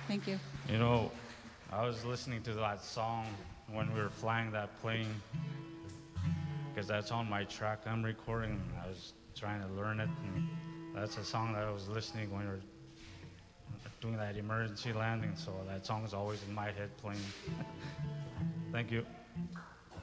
Thank you. You know, I was listening to that song when we were flying that plane because that's on my track I'm recording. I was trying to learn it, and that's a song that I was listening when we were doing that emergency landing. So that song is always in my head playing. Thank you.